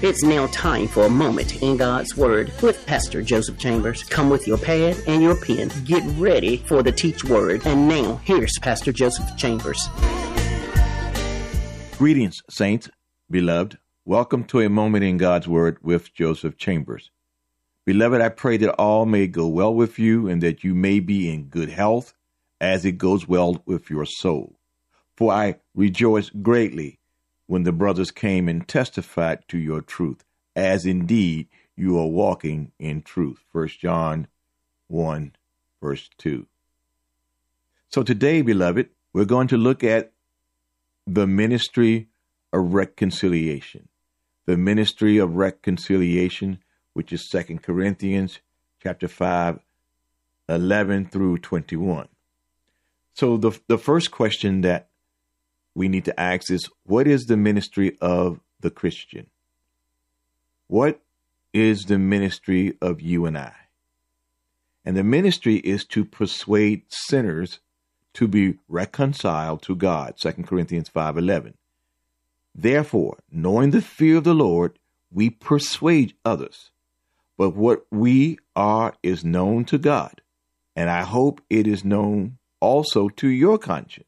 It's now time for a moment in God's Word with Pastor Joseph Chambers. Come with your pad and your pen. Get ready for the Teach Word. And now, here's Pastor Joseph Chambers. Greetings, saints, beloved. Welcome to a moment in God's Word with Joseph Chambers. Beloved, I pray that all may go well with you and that you may be in good health as it goes well with your soul. For I rejoice greatly when the brothers came and testified to your truth, as indeed you are walking in truth. 1 John 1, verse 2. So today, beloved, we're going to look at the ministry of reconciliation. The ministry of reconciliation, which is 2 Corinthians chapter 5, 11 through 21. So the first question that we need to ask is, what is the ministry of the Christian? What is the ministry of you and I? And the ministry is to persuade sinners to be reconciled to God, 2 Corinthians 5:11. Therefore, knowing the fear of the Lord, we persuade others. But what we are is known to God, and I hope it is known also to your conscience.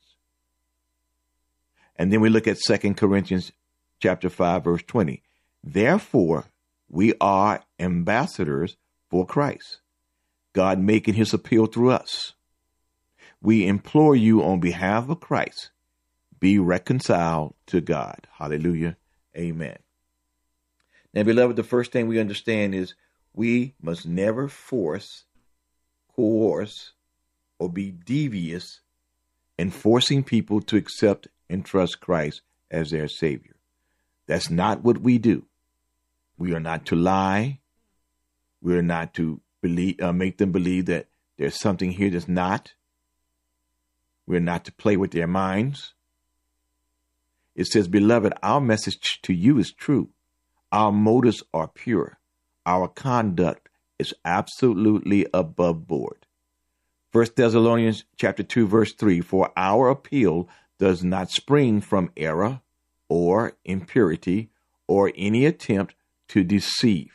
And then we look at 2 Corinthians chapter 5, verse 20. Therefore, we are ambassadors for Christ, God making his appeal through us. We implore you on behalf of Christ, be reconciled to God. Hallelujah. Amen. Now, beloved, the first thing we understand is we must never force, coerce, or be devious in forcing people to accept and trust Christ as their Savior. That's not what we do. We are not to lie. We are not to make them believe that there's something here that's not. We're not to play with their minds. It says, beloved, our message to you is true. Our motives are pure. Our conduct is absolutely above board. 1 Thessalonians chapter 2, verse 3, for our appeal does not spring from error or impurity or any attempt to deceive.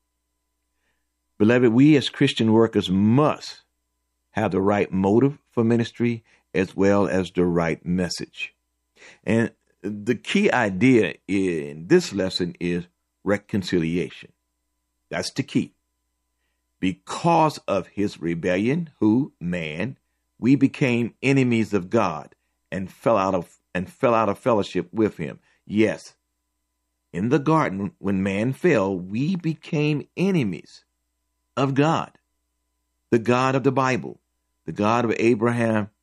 Beloved, we as Christian workers must have the right motive for ministry as well as the right message. And the key idea in this lesson is reconciliation. That's the key. Because of his rebellion, man, we became enemies of God and fell out of fellowship with him. Yes, in the garden, when man fell, we became enemies of God, the God of the Bible, the God of Abraham,